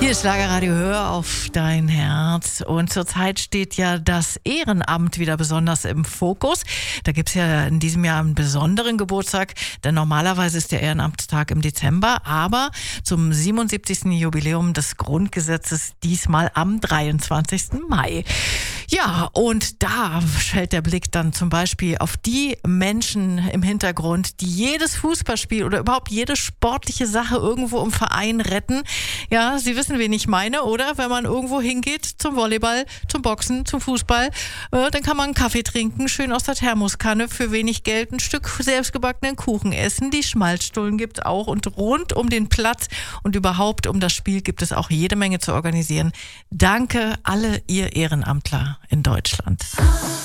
Hier ist Schlagerradio, hör auf dein Herz. Und zurzeit steht ja das Ehrenamt wieder besonders im Fokus. Da gibt's ja in diesem Jahr einen besonderen Geburtstag, denn normalerweise ist der Ehrenamtstag im Dezember, aber zum 77. Jubiläum des Grundgesetzes diesmal am 23. Mai. Ja, und da fällt der Blick dann zum Beispiel auf die Menschen im Hintergrund, die jedes Fußballspiel oder überhaupt jede sportliche Sache irgendwo im Verein retten. Ja, Sie wissen, wen ich meine, oder? Wenn man irgendwo hingeht zum Volleyball, zum Boxen, zum Fußball, dann kann man einen Kaffee trinken, schön aus der Thermoskanne, für wenig Geld ein Stück selbstgebackenen Kuchen essen. Die Schmalzstullen gibt's auch und rund um den Platz und überhaupt um das Spiel gibt es auch jede Menge zu organisieren. Danke alle ihr Ehrenamtler in Deutschland.